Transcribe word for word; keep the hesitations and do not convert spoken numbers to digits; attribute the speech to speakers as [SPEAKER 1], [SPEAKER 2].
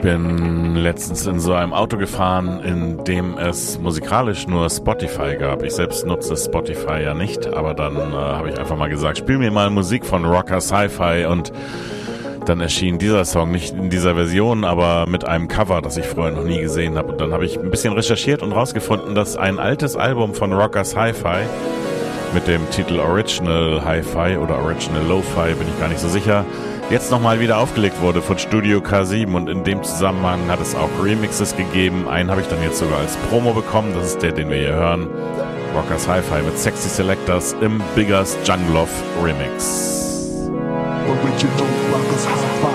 [SPEAKER 1] bin letztens in so einem Auto gefahren, in dem es musikalisch nur Spotify gab. Ich selbst nutze Spotify ja nicht, aber dann äh, habe ich einfach mal gesagt, spiel mir mal Musik von Rocker Sci-Fi, und dann erschien dieser Song nicht in dieser Version, aber mit einem Cover, das ich vorher noch nie gesehen habe. Und dann habe ich ein bisschen recherchiert und rausgefunden, dass ein altes Album von Rocker Sci-Fi mit dem Titel Original Hi-Fi oder Original Lo-Fi, bin ich gar nicht so sicher, jetzt nochmal wieder aufgelegt wurde von Studio K sieben, und in dem Zusammenhang hat es auch Remixes gegeben. Einen habe ich dann jetzt sogar als Promo bekommen, das ist der, den wir hier hören. Rockers Hi-Fi mit Sexy Selectors im Biggers Jungle Love Remix.
[SPEAKER 2] Original Rockers Hi-Fi.